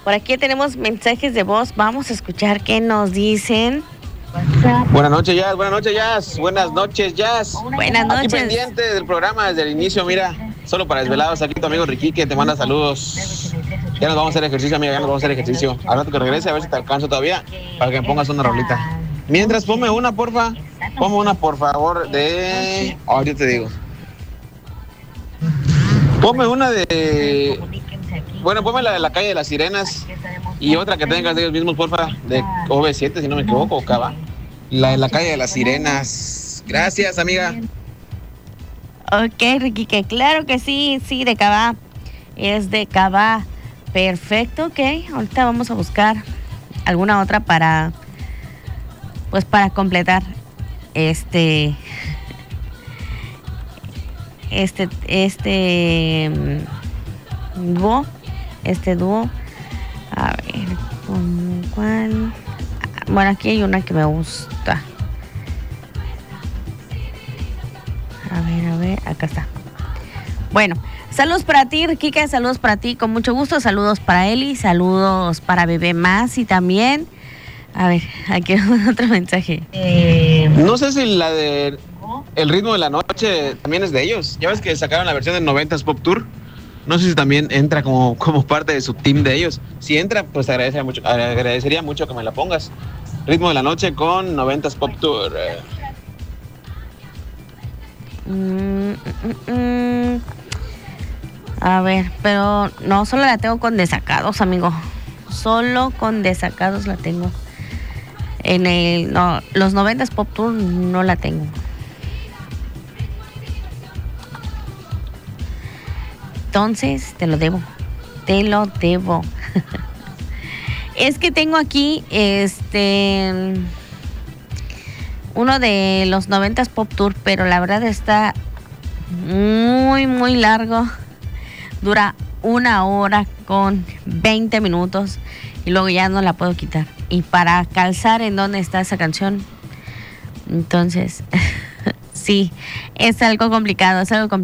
Por aquí tenemos mensajes de voz. Vamos a escuchar qué nos dicen. Buenas noches, Jazz. Buenas noches, Jazz. Buenas noches, Jazz. Buenas Aquí noches. pendiente del programa desde el inicio, mira. Solo para desvelados, aquí tu amigo Ricky que te manda saludos. Ya nos vamos a hacer ejercicio, amiga, ya nos vamos a hacer ejercicio. Al rato que regrese, a ver si te alcanzo todavía, para que me pongas una rolita. Mientras, ponme una, porfa. Ponme una, por favor, de... Ahorita te digo. Ponme una de... Bueno, ponme la de la calle de las sirenas. Y otra que tengas de ellos mismos, porfa, de OV7, si no me equivoco, o Cava. La de la calle de las sirenas. Gracias, amiga. Ok, Ricky, que claro que sí, de Cava. Es de Cava. Perfecto, ok. Ahorita vamos a buscar alguna otra para, pues para completar este dúo. A ver, ¿con cuál? Bueno, aquí hay una que me gusta. A ver, acá está. Bueno, saludos para ti, Kike, saludos para ti, con mucho gusto, saludos para Eli, saludos para Bebé Más y también, a ver, aquí otro mensaje. No sé si la de El ritmo de la noche también es de ellos. Ya ves que sacaron la versión del 90s Pop Tour. No sé si también entra como parte de su team de ellos. Si entra, pues agradecería mucho que me la pongas. Ritmo de la noche con 90s Pop Tour. A ver, pero no, solo la tengo con desacados, amigo. Solo con desacados la tengo. Los 90s Pop Tour no la tengo. Entonces, te lo debo. Es que tengo aquí uno de los 90s Pop Tour, pero la verdad está muy, muy largo. Dura 1 hora con 20 minutos y luego ya no la puedo quitar. Y para calzar en dónde está esa canción, entonces, sí, es algo complicado,